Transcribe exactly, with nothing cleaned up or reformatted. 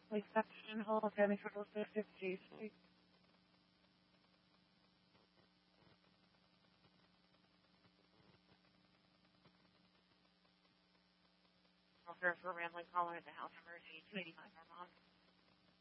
Reception Hall, Academy Triple Six Six G C. Officer for Rambling Caller at the House Emergency two eighty-five Vermont.